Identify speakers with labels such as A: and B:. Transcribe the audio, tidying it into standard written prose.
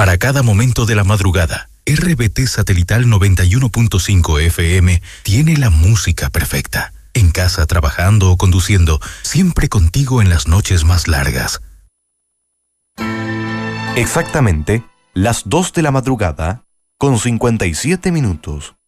A: Para cada momento de la madrugada, RBT Satelital 91.5 FM tiene la música perfecta. En casa, trabajando o conduciendo, siempre contigo en las noches más largas.
B: Exactamente, las 2 de la madrugada, con 57 minutos.